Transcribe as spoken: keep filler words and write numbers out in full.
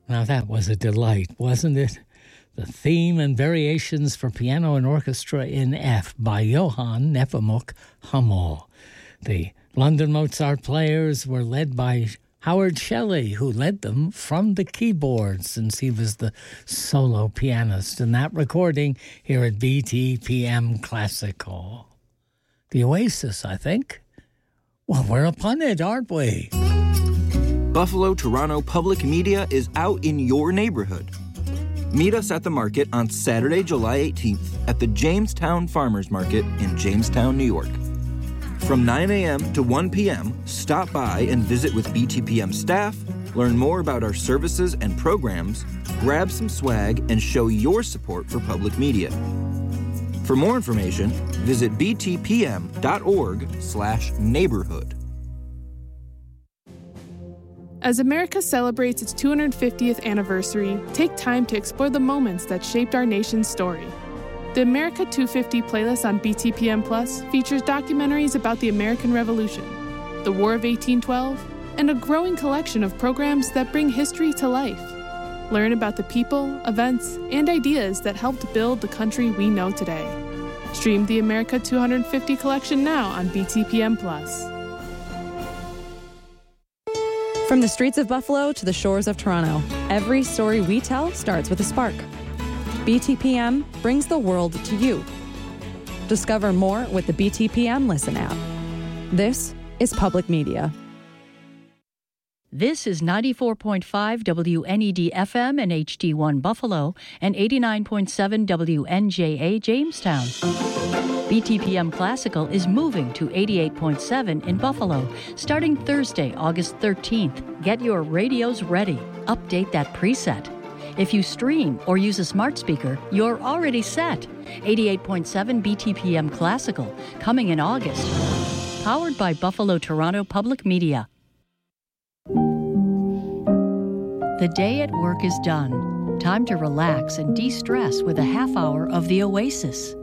Now that was a delight, wasn't it? The theme and variations for piano and orchestra in F by Johann Nepomuk Hummel. The London Mozart players were led by Howard Shelley, who led them from the keyboard since he was the solo pianist in that recording here at B T P M Classical. The Oasis, I think. Well, we're upon it, aren't we? Buffalo Toronto Public Media is out in your neighborhood. Meet us at the market on Saturday, July eighteenth at the Jamestown Farmers Market in Jamestown, New York. From nine a.m. to one p.m., stop by and visit with B T P M staff, learn more about our services and programs, grab some swag, and show your support for public media. For more information, visit btpm.org slash neighborhood. As America celebrates its two hundred fiftieth anniversary, take time to explore the moments that shaped our nation's story. The America two fifty playlist on B T P M Plus features documentaries about the American Revolution, the War of eighteen twelve, and a growing collection of programs that bring history to life. Learn about the people, events, and ideas that helped build the country we know today. Stream the America two hundred fifty collection now on B T P M Plus. From the streets of Buffalo to the shores of Toronto, every story we tell starts with a spark. B T P M brings the world to you. Discover more with the B T P M Listen app. This is public media. This is ninety-four point five W N E D F M and H D one Buffalo and eighty-nine point seven W N J A Jamestown. B T P M Classical is moving to eighty-eight point seven in Buffalo starting Thursday, August thirteenth. Get your radios ready. Update that preset. If you stream or use a smart speaker, you're already set. eighty-eight point seven B T P M Classical, coming in August. Powered by Buffalo Toronto Public Media. The day at work is done. Time to relax and de-stress with a half hour of The Oasis.